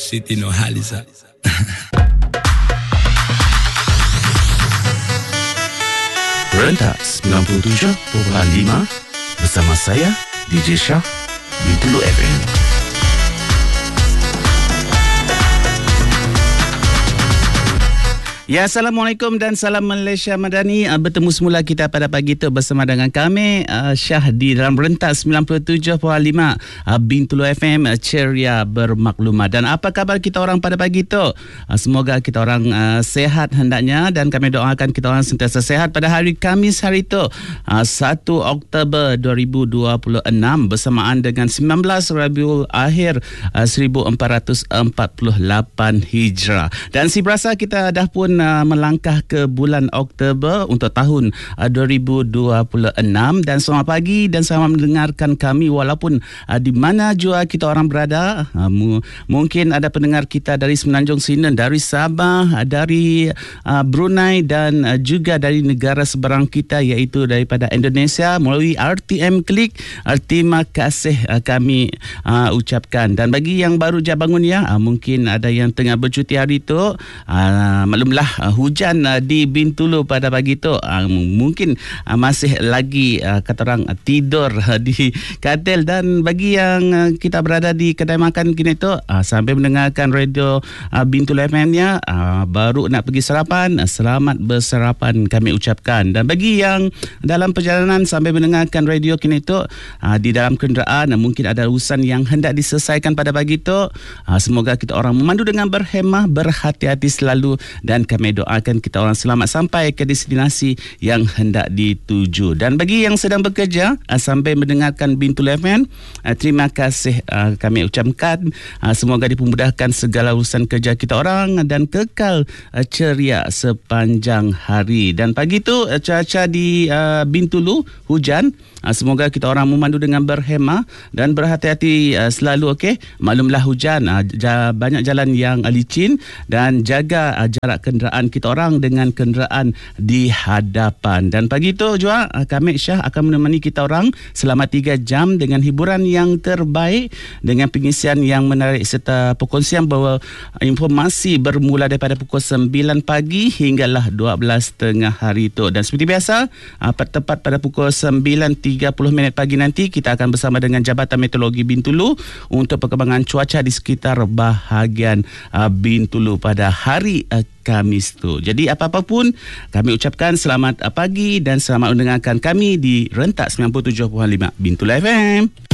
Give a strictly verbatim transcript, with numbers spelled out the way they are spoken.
Siti Nurhaliza. Rentak sembilan puluh tujuh perpuluhan lima bersama saya D J Shah Bintulu F M. Ya, Assalamualaikum dan salam Malaysia Madani. Uh, bertemu semula kita pada pagi itu bersama dengan kami uh, Syah di dalam rentak sembilan puluh tujuh perpuluhan lima uh, Bintulu F M, uh, ceria bermaklumat. Dan apa khabar kita orang pada pagi itu? Uh, semoga kita orang uh, sehat hendaknya, dan kami doakan kita orang sentiasa sehat pada hari Khamis hari itu uh, satu Oktober dua ribu dua puluh enam bersamaan dengan sembilan belas Rabiul Akhir uh, seribu empat ratus empat puluh lapan Hijrah. Dan si berasa kita dah pun Uh, melangkah ke bulan Oktober untuk tahun uh, dua ribu dua puluh enam. Dan selamat pagi dan selamat mendengarkan kami walaupun uh, di mana jua kita orang berada. uh, mu- mungkin ada pendengar kita dari Semenanjung Sina, dari Sabah, uh, dari uh, Brunei, dan uh, juga dari negara seberang kita iaitu daripada Indonesia melalui R T M Klik. uh, terima kasih uh, kami uh, ucapkan. Dan bagi yang baru je bangun ya, uh, mungkin ada yang tengah bercuti hari itu, uh, maklumlah Uh, hujan uh, di Bintulu pada pagi tu uh, mungkin uh, masih lagi uh, kata orang uh, tidur uh, di katil. Dan bagi yang uh, kita berada di kedai makan kini tu uh, sambil mendengarkan radio uh, Bintulu F M nya, uh, baru nak pergi sarapan, uh, selamat bersarapan kami ucapkan. Dan bagi yang dalam perjalanan sambil mendengarkan radio kini tu uh, di dalam kenderaan, uh, mungkin ada urusan yang hendak diselesaikan pada pagi tu, uh, semoga kita orang memandu dengan berhemah, berhati-hati selalu, dan kami doakan kita orang selamat sampai ke destinasi yang hendak dituju. Dan bagi yang sedang bekerja uh, sampai mendengarkan Bintulu F M, uh, terima kasih uh, kami ucapkan. Uh, semoga dipermudahkan segala urusan kerja kita orang dan kekal uh, ceria sepanjang hari. Dan pagi tu uh, cuaca di uh, Bintulu hujan. Uh, semoga kita orang memandu dengan berhemah dan berhati-hati uh, selalu. Okey, maklumlah hujan, uh, j- banyak jalan yang uh, licin, dan jaga uh, jarak kenderaan kita orang dengan kenderaan di hadapan. Dan pagi itu juga uh, kami Syah akan menemani kita orang selama tiga jam dengan hiburan yang terbaik, dengan pengisian yang menarik serta perkongsian bahawa informasi bermula daripada pukul sembilan pagi hinggalah dua belas tengah hari itu. Dan seperti biasa, uh, tepat pada pukul sembilan tiga puluh minit pagi nanti kita akan bersama dengan Jabatan Meteorologi Bintulu untuk perkembangan cuaca di sekitar bahagian uh, Bintulu pada hari uh, Khamis tu. Jadi apa-apa pun kami ucapkan selamat uh, pagi dan selamat mendengarkan kami di rentak sembilan puluh tujuh perpuluhan lima Bintulu F M.